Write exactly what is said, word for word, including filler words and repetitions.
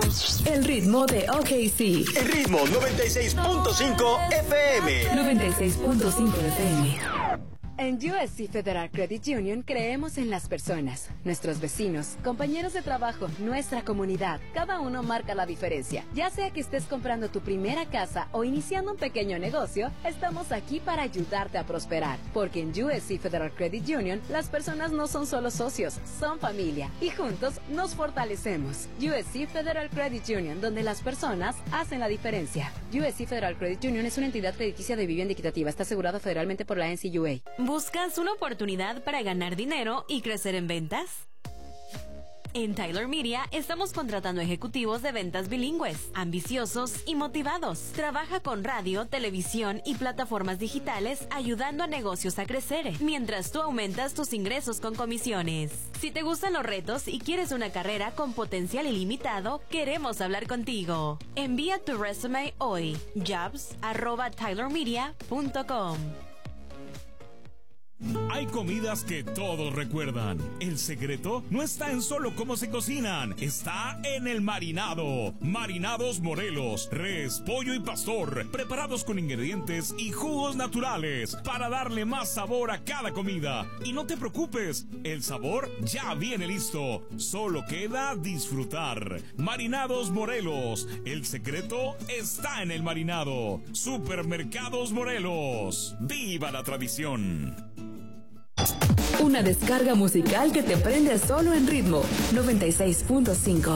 El ritmo de O K C. El ritmo noventa y seis punto cinco F M. noventa y seis punto cinco F M. En U S C Federal Credit Union creemos en las personas, nuestros vecinos, compañeros de trabajo, nuestra comunidad. Cada uno marca la diferencia. Ya sea que estés comprando tu primera casa o iniciando un pequeño negocio, estamos aquí para ayudarte a prosperar. Porque en U S C Federal Credit Union, las personas no son solo socios, son familia. Y juntos nos fortalecemos. U S C Federal Credit Union, donde las personas hacen la diferencia. U S C Federal Credit Union es una entidad crediticia de vivienda equitativa. Está asegurada federalmente por la N C U A. ¿Buscas una oportunidad para ganar dinero y crecer en ventas? En Tyler Media estamos contratando ejecutivos de ventas bilingües, ambiciosos y motivados. Trabaja con radio, televisión y plataformas digitales ayudando a negocios a crecer, mientras tú aumentas tus ingresos con comisiones. Si te gustan los retos y quieres una carrera con potencial ilimitado, queremos hablar contigo. Envía tu resume hoy. jobs arroba tyler media punto com. Hay comidas que todos recuerdan. El secreto no está en solo cómo se cocinan, está en el marinado. Marinados Morelos, res, pollo y pastor, preparados con ingredientes y jugos naturales para darle más sabor a cada comida. Y no te preocupes, el sabor ya viene listo, solo queda disfrutar. Marinados Morelos, el secreto está en el marinado. Supermercados Morelos, ¡viva la tradición! Una descarga musical que te prende solo en ritmo noventa y seis punto cinco.